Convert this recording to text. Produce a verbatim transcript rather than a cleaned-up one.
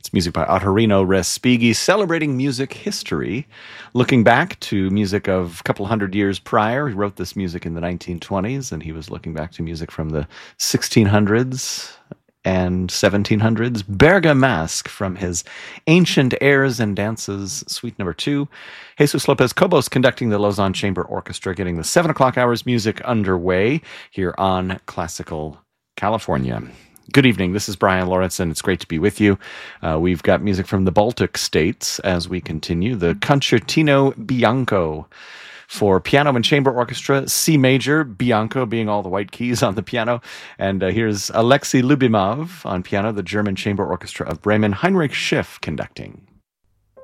It's music by Ottorino Respighi, celebrating music history, looking back to music of a couple hundred years prior. He wrote this music in the nineteen twenties, and he was looking back to music from the sixteen hundreds and seventeen hundreds. Bergamasque from his Ancient Airs and Dances, Suite Number Two. Jesus Lopez Cobos conducting the Lausanne Chamber Orchestra, getting the seven o'clock hours music underway here on Classical California. Good evening. This is Brian Lorentzen. It's great to be with you. Uh, we've got music from the Baltic states as we continue. The Concertino Bianco for piano and chamber orchestra, C major, Bianco being all the white keys on the piano. And uh, here's Alexei Lubimov on piano, the German Chamber Orchestra of Bremen, Heinrich Schiff conducting.